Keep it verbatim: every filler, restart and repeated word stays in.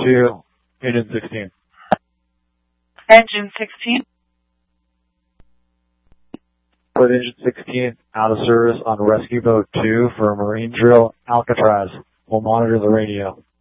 two, engine sixteen. Engine sixteen. Put engine sixteen out of service on rescue boat two for marine drill Alcatraz. We'll monitor the radio.